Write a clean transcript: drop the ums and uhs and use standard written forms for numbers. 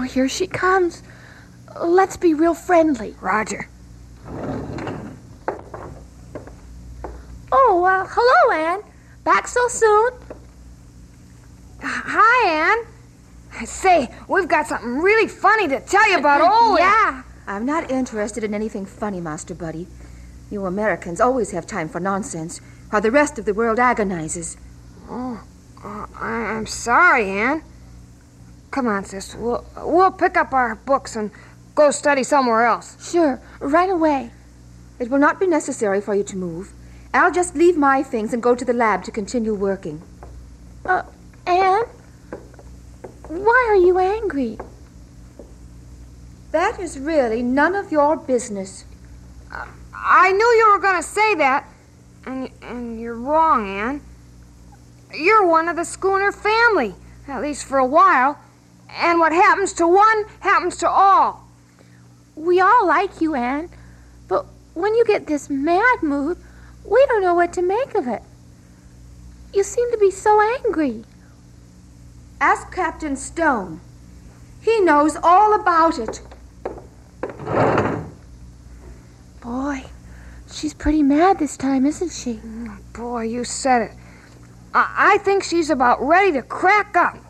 here she comes. Let's be real friendly. Roger. Oh, hello, Anne. Back so soon? Hi, Anne. Say, we've got something really funny to tell you about Ole. Yeah. I'm not interested in anything funny, Master Buddy. You Americans always have time for nonsense, while the rest of the world agonizes. I'm sorry, Anne. Come on, sis. We'll pick up our books and go study somewhere else. Sure, right away. It will not be necessary for you to move. I'll just leave my things and go to the lab to continue working. Anne? Why are you angry? That is really none of your business. I knew you were going to say that. And you're wrong, Anne. You're one of the Schooner family, at least for a while. And what happens to one happens to all. We all like you, Anne. But when you get this mad mood, we don't know what to make of it. You seem to be so angry. Ask Captain Stone. He knows all about it. Boy, she's pretty mad this time, isn't she? Boy, you said it. I think she's about ready to crack up.